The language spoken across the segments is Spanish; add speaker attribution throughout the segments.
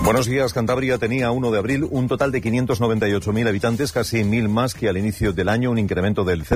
Speaker 1: Buenos días. Cantabria tenía a 1 de abril un total de 598.000 habitantes, casi 1.000 más que al inicio del año, un incremento del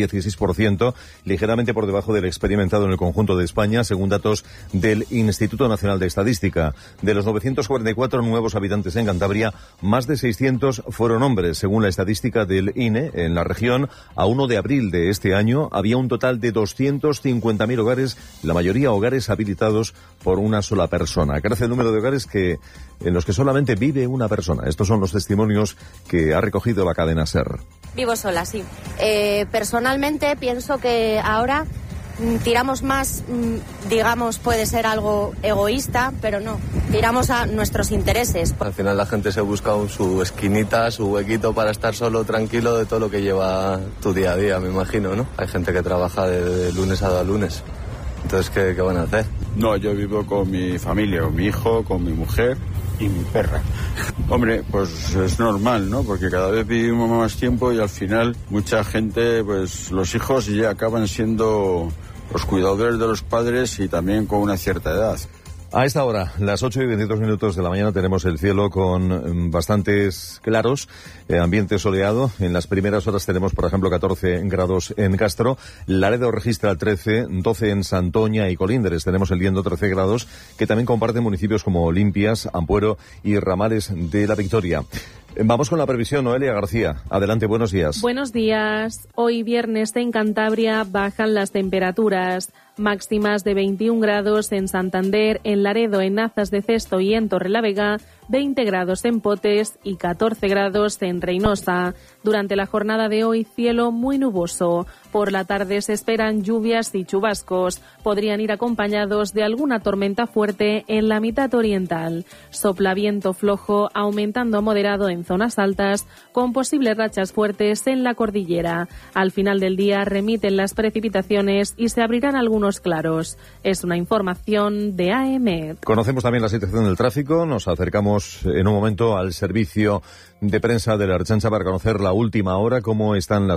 Speaker 1: 0,16%, ligeramente por debajo del experimentado en el conjunto de España, según datos del Instituto Nacional de Estadística. De los 944 nuevos habitantes en Cantabria, más de 600 fueron hombres. Según la estadística del INE, en la región, a 1 de abril de este año, había un total de 250.000 hogares, la mayoría hogares habilitados por una sola persona. Crece el número de hogares en los que solamente vive una persona. Estos son los testimonios que ha recogido la cadena SER.
Speaker 2: Vivo sola, sí. Personalmente pienso que ahora tiramos más, digamos, puede ser algo egoísta, pero no, tiramos a nuestros intereses.
Speaker 3: Al final la gente se busca su esquinita, su huequito para estar solo, tranquilo de todo lo que lleva tu día a día, me imagino, ¿no? Hay gente que trabaja de lunes a lunes. Entonces, ¿qué van a hacer?
Speaker 4: No, yo vivo con mi familia, con mi hijo, con mi mujer y mi perra. Hombre, pues es normal, ¿no? Porque cada vez vivimos más tiempo y al final mucha gente, pues los hijos ya acaban siendo los cuidadores de los padres y también con una cierta edad.
Speaker 1: A esta hora, las 8:22 de la mañana, tenemos el cielo con bastantes claros, ambiente soleado. En las primeras horas tenemos, por ejemplo, 14 grados en Castro, Laredo registra 13, 12 en Santoña y Colindres. Tenemos el viento 13 grados, que también comparten municipios como Limpias, Ampuero y Ramales de la Victoria. Vamos con la previsión, Noelia García. Adelante, buenos días.
Speaker 5: Buenos días. Hoy viernes en Cantabria bajan las temperaturas. Máximas de 21 grados en Santander, en Laredo, en Nazas de Cesto y en Torrelavega, 20 grados en Potes y 14 grados en Reynosa. Durante la jornada de hoy, cielo muy nuboso. Por la tarde se esperan lluvias y chubascos. Podrían ir acompañados de alguna tormenta fuerte en la mitad oriental. Sopla viento flojo, aumentando a moderado en zonas altas, con posibles rachas fuertes en la cordillera. Al final del día remiten las precipitaciones y se abrirán algunos claros. Es una información de AEMET.
Speaker 1: Conocemos también la situación del tráfico. Nos acercamos en un momento al servicio de prensa de la Ertzaintza para conocer la última hora, cómo están las